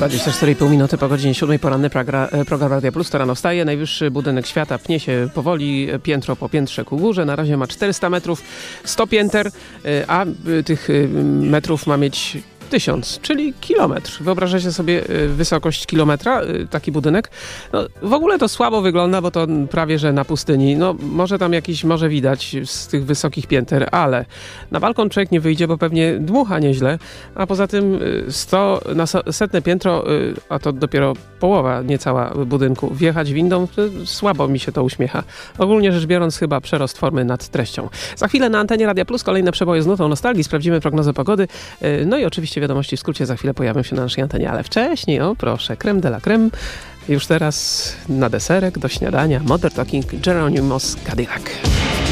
24,5 minuty po godzinie 7 poranny program Radia Plus. To rano wstaje. Najwyższy budynek świata pnie się powoli, piętro po piętrze ku górze. Na razie ma 400 metrów, 100 pięter, a tych metrów ma mieć 1000, czyli kilometr. Wyobrażacie sobie wysokość kilometra, taki budynek? No, w ogóle to słabo wygląda, bo to prawie że na pustyni. No, może tam jakieś morze widać z tych wysokich pięter, ale na balkon człowiek nie wyjdzie, bo pewnie dmucha nieźle, a poza tym na setne piętro, a to dopiero połowa niecała budynku, wjechać windą, słabo mi się to uśmiecha. Ogólnie rzecz biorąc chyba przerost formy nad treścią. Za chwilę na antenie Radia Plus kolejne przeboje z nutą nostalgii, sprawdzimy prognozę pogody, no i oczywiście wiadomości w skrócie za chwilę pojawią się na naszej antenie, ale wcześniej, o proszę, creme de la creme. Już teraz na deserek, do śniadania, Modern Talking, Geronimo's Cadillac.